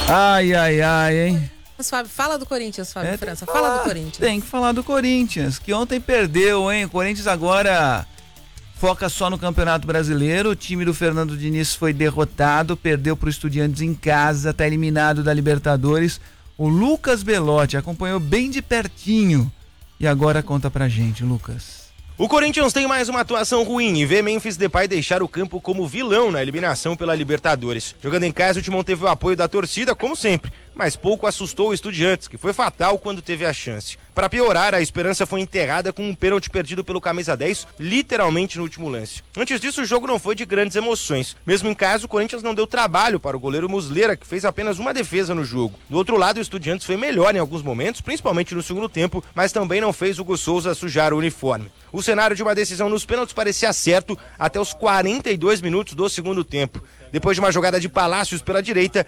Ai, hein? Mas, Fábio, fala do Corinthians, Fábio França. Fala do Corinthians. Tem que falar do Corinthians, que ontem perdeu, hein? O Corinthians agora foca só no Campeonato Brasileiro. O time do Fernando Diniz foi derrotado, perdeu para o Estudiantes em casa, tá eliminado da Libertadores. O Lucas Belotti acompanhou bem de pertinho e agora conta pra gente, Lucas. O Corinthians tem mais uma atuação ruim e vê Memphis Depay deixar o campo como vilão na eliminação pela Libertadores. Jogando em casa, o Timão teve o apoio da torcida, como sempre, mas pouco assustou o Estudiantes, que foi fatal quando teve a chance. Para piorar, a esperança foi enterrada com um pênalti perdido pelo camisa 10, literalmente no último lance. Antes disso, o jogo não foi de grandes emoções. Mesmo em casa, o Corinthians não deu trabalho para o goleiro Muslera, que fez apenas uma defesa no jogo. Do outro lado, o Estudiantes foi melhor em alguns momentos, principalmente no segundo tempo, mas também não fez o Hugo Souza sujar o uniforme. O cenário de uma decisão nos pênaltis parecia certo até os 42 minutos do segundo tempo. Depois de uma jogada de Palácios pela direita,